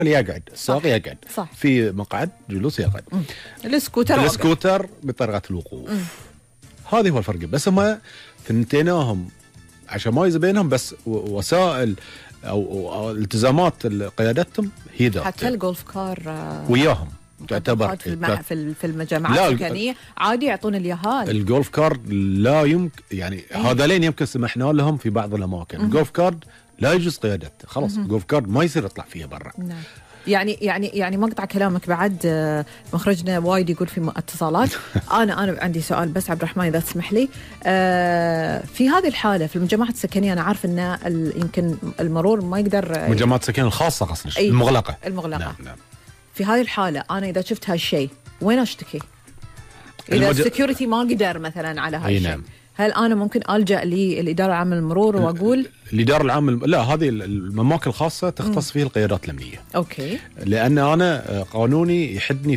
يقعد السائق يقعد صح. في مقعد جلوس يقعد. السكوتر بطريقة الوقوف. هذا هو الفرق. بس هم ثنتيناهم عشان ما يزبينهم بس وسائل أو التزامات قيادتهم هي ذات. حتى الجولف كار وياهم تعتبر في المجامعات السكنية عادي يعطون اليهال. الجولف كار لا يمكن يعني هذولين يمكن سمحنا لهم في بعض الأماكن. الجولف كار لا يجوز قيادته خلاص. الجولف كار ما يصير يطلع فيها برا. نعم. يعني مقطع كلامك بعد مخرجنا وايد يقول في اتصالات. انا عندي سؤال بس عبد الرحمن اذا تسمح لي. في هذه الحاله في المجمعات السكنيه انا عارف ان يمكن المرور ما يقدر. مجمعات السكنيه الخاصه قصدك المغلقه. نعم. في هذه الحاله انا اذا شفت هالشيء وين اشتكي؟ اذا السكيورتي ما قدر مثلا على هالشيء. نعم. هل أنا ممكن ألجأ للإدارة العامة للمرور وأقول؟ الإدارة العامة لا، هذه الأماكن الخاصة تختص فيه القيادات الأمنية. أوكي. لأن أنا قانوني يحدني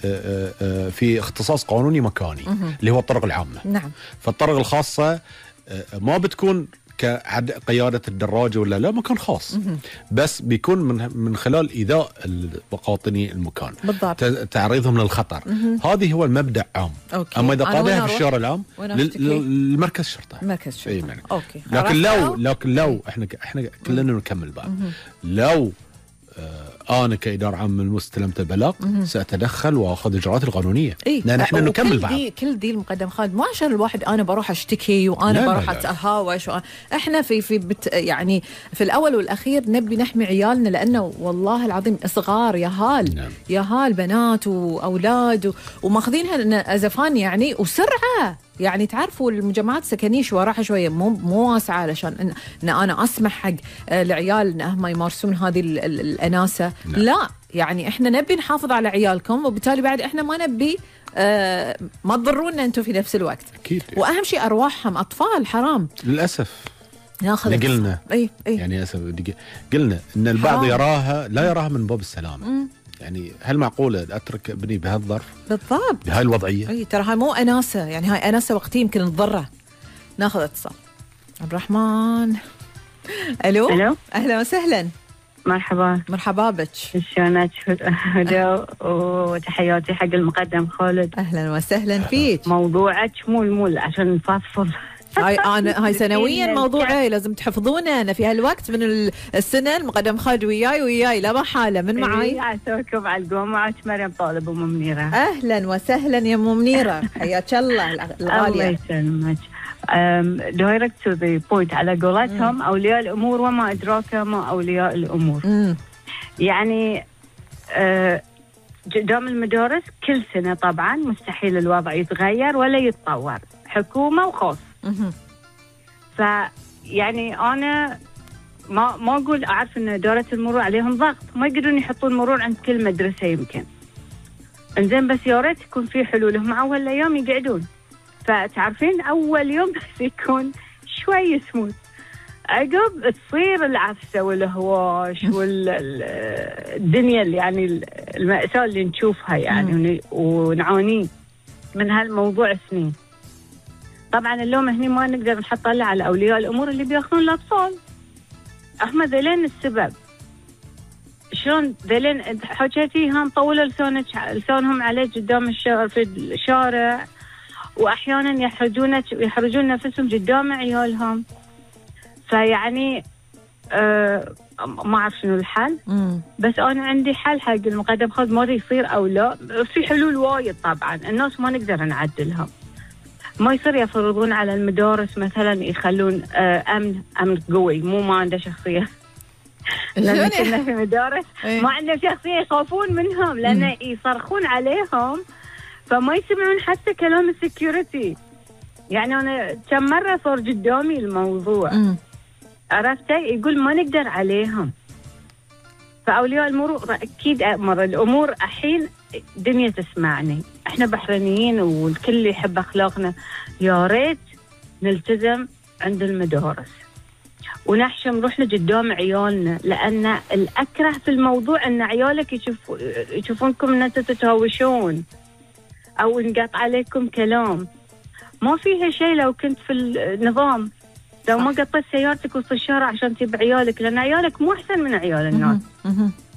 في اختصاص قانوني مكاني اللي هو الطرق العامة. نعم. فالطرق الخاصة ما بتكون كقيادة الدراجة ولا لا، مكان خاص. بس بيكون من خلال إيذاء المقاطني المكان. بالضبط. تعريضهم للخطر. هذه هو المبدأ عام. أوكي. أما إذا قادها في الشارع العام للمركز الشرطة. مركز الشرطة. أوكي. لكن لو احنا كلنا نكمل بعض. لو أنا كإدارة عامة مستلمت البلاغ سأتدخل وأخذ إجراءات القانونية. لأن احنا نكمل بعض. كل دي المقدم خالد مو عشان الواحد أنا بروح أشتكي وأنا بروح أتهاوش احنا يعني في الأول والأخير نبي نحمي عيالنا، لأنه والله العظيم صغار يهال. نعم. يهال بنات وأولاد وماخذينها أزفان يعني وسرعة. يعني تعرفوا المجمعات السكنية شو راحة شوية مو واسعة علشان إن أنا أسمح حق العيال إنهم يمارسون هذه الأناسة. نعم. لا يعني إحنا نبي نحافظ على عيالكم، وبالتالي بعد إحنا ما نبي ما تضرونا أنتم في نفس الوقت. أكيد. وأهم شيء أرواحهم أطفال حرام للأسف. قلنا يعني قلنا إن البعض لا يراها من باب السلامة. يعني هل معقولة أترك ابني بهالظرف؟ بالضبط. بهاي الوضعية؟ ترى هاي مو أناسة، يعني هاي أناسة وقتية يمكن نضره. ناخذ اتصال. عبد الرحمن. ألو. أهلا وسهلا. مرحبا بك. شلونك؟ وتحياتي حق المقدم خالد. أهلا وسهلا فيك. موضوعك مول عشان نفضفض. هاي سنويا موضوعي لازم تحفظونه. أنا في هالوقت من السنة المقدم خالد وياي لا محالة من معاي. عساكم على القوم. مريم طالب أم منيرة. أهلا وسهلا يا أم منيرة. حياك الله الغالية. الله يسلمك. direct to the point على قولتهم أولياء الأمور وما أدراك ما أولياء الأمور. يعني قدام المدارس كل سنة طبعا مستحيل الوضع يتغير ولا يتطور، حكومة وخاص. فيعني أنا ما أقول أعرف أن إدارة المرور عليهم ضغط، ما يقدرون يحطون مرور عند كل مدرسة يمكن. إنزين بس يا ريت يكون في حلول. هم أول أيام يقعدون، فتعرفين أول يوم بس يكون شوي سموث، عقب تصير العفسة والهواش والدنيا اللي يعني المأساة اللي نشوفها يعني ونعاني من هالموضوع سنين. طبعا اللوم هني ما نقدر نحط له على أولياء الأمور اللي بياخذون الأطفال. هم ذلين السبب. شلون ذلين حكيتيهم طولوا لسانهم عليه قدام في الشارع، وأحيانا يحرجون نفسهم قدام عيالهم. فيعني ما أعرف شنو الحل. بس أنا عندي حل حق المقدم خالد، ما يصير أو لا. في حلول وايد طبعا الناس ما نقدر نعدلهم. ما يصير يفرضون على المدارس مثلا يخلون أمن قوي ما عنده شخصية. لأن كنا في مدارس ما عنده شخصية يخافون منهم لأن يصرخون عليهم فما يسمعون حتى كلام السكيورتي. يعني أنا كم مرة صار قدامي الموضوع. عرفت يقول ما نقدر عليهم. فأولياء المرور أكيد أمر الأمور الحين دنيا تسمعني. إحنا بحرينيين والكل يحب أخلاقنا. يا ريت نلتزم عند المدارس ونحشم روحنا قدام عيالنا، لأن الأكره في الموضوع أن عيالك يشوفونكم أن أنتم تتهاوشون أو انقطع عليكم كلام. ما فيها شيء لو كنت في النظام، لو ما قطيت سيارتك وسط الشارع عشان تجيب عيالك، لأن عيالك مو أحسن من عيال الناس.